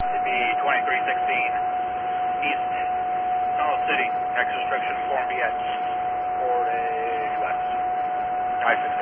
It'd be 2316 East Tunnel City, X restriction, Form BX, Portage West. I-6